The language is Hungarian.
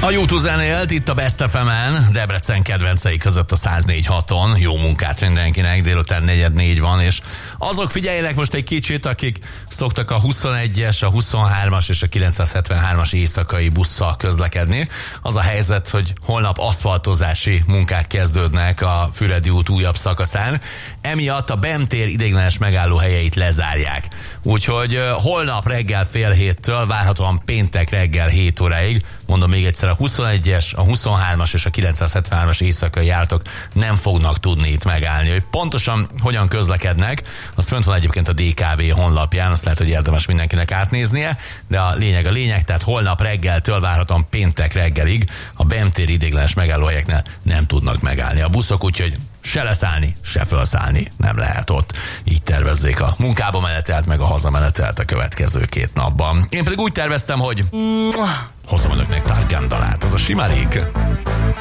A YouTube élt itt a Best FM-en, Debrecen kedvencei között a 104.6-on. Jó munkát mindenkinek, délután 4:04 van, és azok figyeljenek most egy kicsit, akik szoktak a 21-es, a 23-as és a 973-as éjszakai busszal közlekedni. Az a helyzet, hogy holnap aszfaltozási munkák kezdődnek a Füredi út újabb szakaszán. Emiatt a BEM tér ideiglenes megállóhelyeit lezárják. Úgyhogy holnap reggel 6:30-től várhatóan péntek reggel 7 óráig, mondom még egyszer, a 21-es, a 23-as és a 973-as éjszakai járatok nem fognak tudni itt megállni. Hogy pontosan hogyan közlekednek, az fönt van egyébként a DKV honlapján, azt lehet, hogy érdemes mindenkinek átnéznie, de a lényeg, tehát holnap reggeltől várhatóan péntek reggelig a BEM tér ideiglenes megállóhelyeknél nem tudnak megállni a buszok, úgyhogy se leszállni, se felszállni nem lehet ott. Így tervezzék a munkába menetelt, meg a hazamenetelt a következő 2 napban. Én pedig úgy terveztem, hogy hozom önöknek Tarkan dalát, az a Simarik.